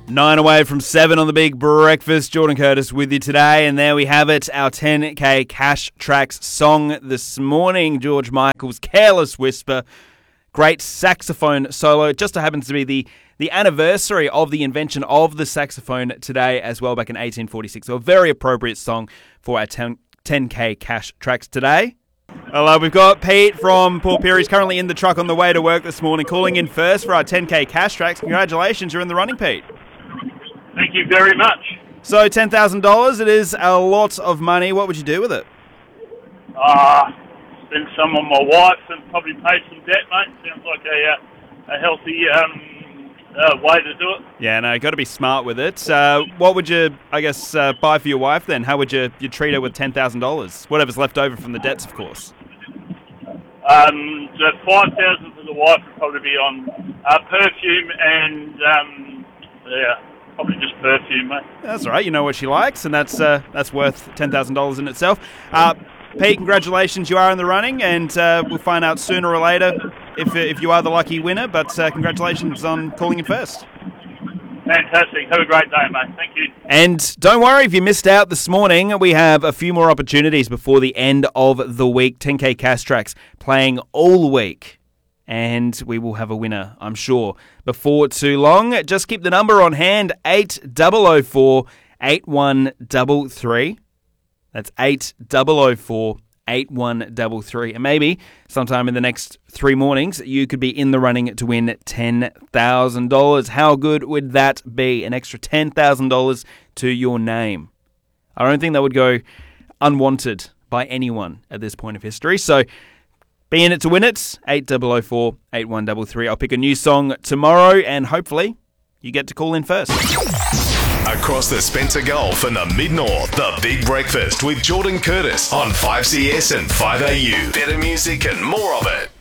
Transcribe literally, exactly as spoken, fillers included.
Nine away from seven on the Big Breakfast. Jordan Curtis with you today. And there we have it, our ten K Cash Tracks song this morning. George Michael's Careless Whisper. Great saxophone solo. It just happens to be the, the anniversary of the invention of the saxophone today as well, back in eighteen forty-six. So a very appropriate song for our ten K Cash Tracks today. Hello, we've got Pete from Port Pirie. He's currently in the truck on the way to work this morning, calling in first for our ten K Cash Tracks. Congratulations, you're in the running, Pete. Thank you very much. So ten thousand dollars, it is a lot of money. What would you do with it? Uh, spend some on my wife and probably pay some debt, mate. Sounds like a, uh, a healthy um, uh, way to do it. Yeah, no, got to be smart with it. Uh, what would you, I guess, uh, buy for your wife then? How would you, you treat her with ten thousand dollars? Whatever's left over from the debts, of course. Um, so five thousand dollars for the wife would probably be on uh, perfume and, um, yeah, probably just perfume, mate. That's all right. You know what she likes, and that's uh, that's worth ten thousand dollars in itself. Uh, Pete, congratulations. You are in the running, and uh, we'll find out sooner or later if if you are the lucky winner. But uh, congratulations on calling in first. Fantastic. Have a great day, mate. Thank you. And don't worry if you missed out this morning. We have a few more opportunities before the end of the week. ten K Cash Tracks playing all week. And we will have a winner, I'm sure, before too long. Just keep the number on hand, eight oh oh four, eight one three three. That's eight oh oh four, eight one three three. And maybe sometime in the next three mornings, you could be in the running to win ten thousand dollars. How good would that be? An extra ten thousand dollars to your name. I don't think that would go unwanted by anyone at this point of history. So be in it to win it, eight oh oh four, eight one three three. I'll pick a new song tomorrow, and hopefully you get to call in first. Across the Spencer Gulf and the Mid-North, the Big Breakfast with Jordan Curtis on five C S and five A U. Better music and more of it.